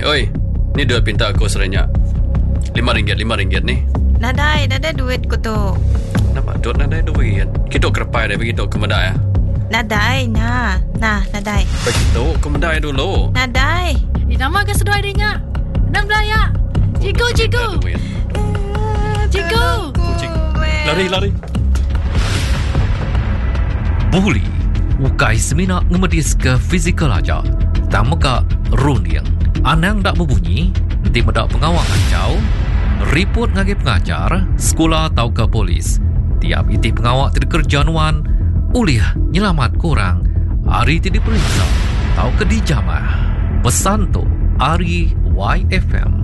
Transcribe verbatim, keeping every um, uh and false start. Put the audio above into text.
oi. Ni duit pinta aku serenyak. Lima ringgit, lima ringgit ni. Nadai, nadai duit ko tu. Nampak duit nadai duit. Kita kerpai dia begitu ke medai. Nadai, nah. Nah, nadai. Begitu ke medai dulu. Nadai. Eh, nama ke sedoi dia. Dan belaya. Cigu, cigu. Cigu. Kucing. Lari, lari. Buli. Ukai semina ngemedis ke fizikal aja. Tamaka runing. Anang dak berbunyi, nanti medak pengawal kacau, report ngagi pengajar, sekolah atau ke polis. Tiap itih pengawal tidak kerjaan ulih nyelamat kurang, hari tidak diperiksa, atau ke dijamah. Pesan tu, Ari Y F M.